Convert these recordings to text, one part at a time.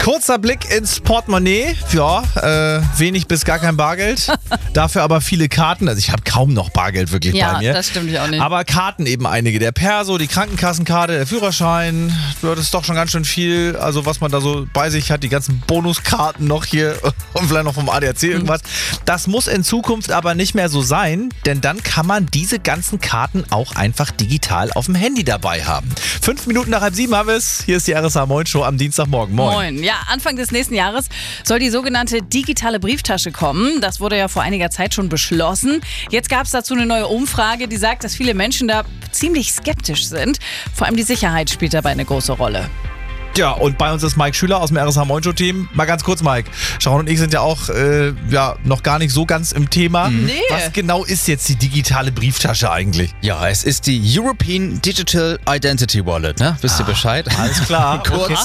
Kurzer Blick ins Portemonnaie. Ja, wenig bis gar kein Bargeld. Dafür aber viele Karten. Also ich habe kaum noch Bargeld wirklich bei mir. Ja, das stimmt ja auch nicht. Aber Karten eben einige. Der Perso, die Krankenkassenkarte, der Führerschein. Ja, das ist doch schon ganz schön viel. Also was man da so bei sich hat, die ganzen Bonuskarten noch hier und vielleicht noch vom ADAC irgendwas. Das muss in Zukunft aber nicht mehr so sein, denn dann kann man diese ganzen Karten auch einfach digital auf dem Handy dabei haben. 5 Minuten nach 6:30 haben wir es. Hier ist die RSA Moin Show am Dienstagmorgen. Moin. Ja, Anfang des nächsten Jahres soll die sogenannte digitale Brieftasche kommen. Das wurde ja vor einiger Zeit schon beschlossen. Jetzt gab es dazu eine neue Umfrage, die sagt, dass viele Menschen da ziemlich skeptisch sind. Vor allem die Sicherheit spielt dabei eine große Rolle. Ja, und bei uns ist Mike Schüler aus dem RSA Moin Show Team. Mal ganz kurz, Mike. Sharon und ich sind ja auch noch gar nicht so ganz im Thema. Nee. Was genau ist jetzt die digitale Brieftasche eigentlich? Ja, es ist die European Digital Identity Wallet, ne? Wisst ihr Bescheid? Alles klar. Kurz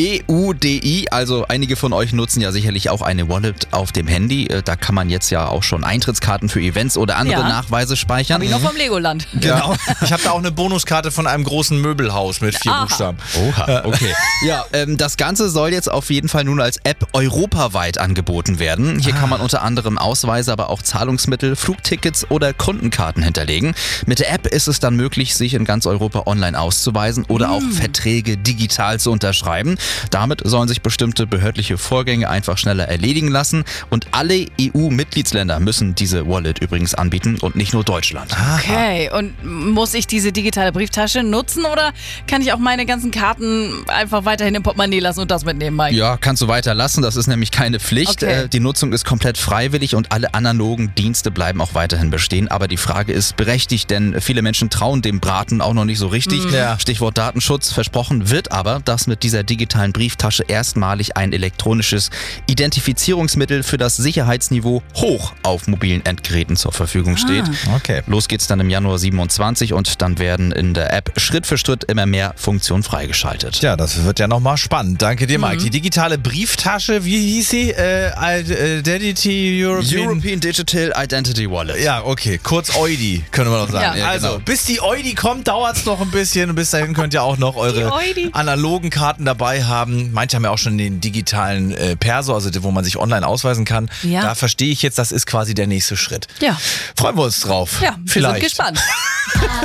EUDI. Also einige von euch nutzen ja sicherlich auch eine Wallet auf dem Handy. Da kann man jetzt ja auch schon Eintrittskarten für Events oder andere Nachweise speichern. Hab ich noch vom Legoland. Genau. Ich habe da auch eine Bonuskarte von einem großen Möbelhaus mit 4 Buchstaben. Oha, okay. Ja, das Ganze soll jetzt auf jeden Fall nun als App europaweit angeboten werden. Hier kann man unter anderem Ausweise, aber auch Zahlungsmittel, Flugtickets oder Kundenkarten hinterlegen. Mit der App ist es dann möglich, sich in ganz Europa online auszuweisen oder auch Verträge digital zu unterschreiben. Damit sollen sich bestimmte behördliche Vorgänge einfach schneller erledigen lassen. Und alle EU-Mitgliedsländer müssen diese Wallet übrigens anbieten und nicht nur Deutschland. Okay, und muss ich diese digitale Brieftasche nutzen oder kann ich auch meine ganzen Karten einfach weiterhin im Portemonnaie lassen und das mitnehmen, Mike? Ja, kannst du weiter lassen, das ist nämlich keine Pflicht. Okay. Die Nutzung ist komplett freiwillig und alle analogen Dienste bleiben auch weiterhin bestehen. Aber die Frage ist berechtigt, denn viele Menschen trauen dem Braten auch noch nicht so richtig. Ja. Stichwort Datenschutz. Versprochen wird aber, dass mit dieser digitalen Brieftasche erstmalig ein elektronisches Identifizierungsmittel für das Sicherheitsniveau hoch auf mobilen Endgeräten zur Verfügung steht. Okay. Los geht's dann im Januar 27 und dann werden in der App Schritt für Schritt immer mehr Funktionen freigeschaltet. Ja, das wird ja nochmal spannend. Danke dir, Mike. Die digitale Brieftasche, wie hieß sie? Identity European Digital Identity Wallet. Ja, okay. Kurz EUDI, können wir noch sagen. Ja, Also, genau. bis die EUDI kommt, dauert es noch ein bisschen. Und bis dahin könnt ihr auch noch eure EUDI. analogen Karten dabei haben. Manche haben ja auch schon den digitalen Perso, also wo man sich online ausweisen kann. Ja. Da verstehe ich jetzt, das ist quasi der nächste Schritt. Ja. Freuen wir uns drauf. Ja, wir sind Vielleicht. gespannt.